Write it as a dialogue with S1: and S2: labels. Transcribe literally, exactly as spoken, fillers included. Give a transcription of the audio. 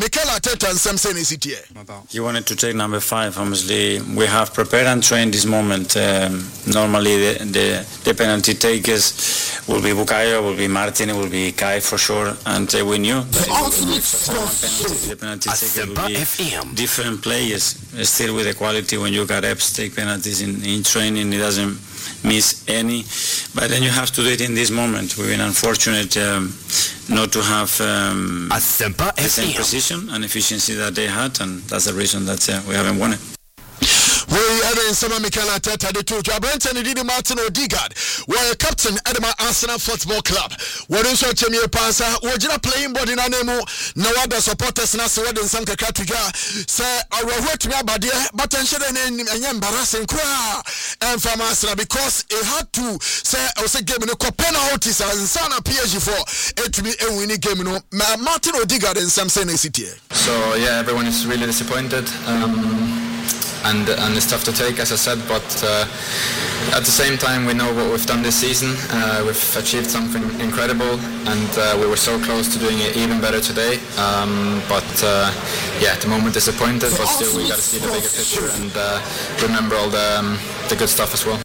S1: Mikel Arteta and Samson is it here.
S2: You wanted to take number five. Obviously, we have prepared and trained this moment. Um, normally, the, the the penalty takers will be Bukayo, will be Martin, will be Kai for sure, and uh, we knew that the penalty taker will be different players. Still, with the quality, when you got Eps take penalties in, in training, it doesn't miss any. But then you have to do it in this moment. We've been unfortunate um, not to have um, the same precision and efficiency that they had, and that's the reason that uh, we haven't won it.
S1: We have in some Mikel Arteta, the two Brenton and Didi Martin Odegaard were captain at the Arsenal Football Club. What is your Chemie Pasa? We're just playing body na nemo. No other supporters na sword in some Kakatuga. Say, I will wait me about there, but I'm sure and embarrassing cry and from Arsenal because it had to say, I was a game in a penalties and Sana P S G for it to be a winning game. No, Martin Odegaard and some Senate City.
S3: So, yeah, everyone is really disappointed. Um, And, and it's tough to take, as I said, but uh, at the same time we know what we've done this season. Uh, we've achieved something incredible, and uh, we were so close to doing it even better today. Um, but uh, yeah, at the moment disappointed, but still we got to see the bigger picture and uh, remember all the, um, the good stuff as well.